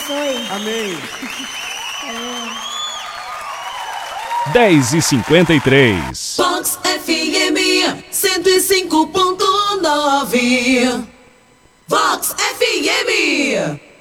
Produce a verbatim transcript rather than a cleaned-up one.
abençoe. Amém. dez e cinquenta e três. Vox F M cento e cinco ponto nove. Vox F M.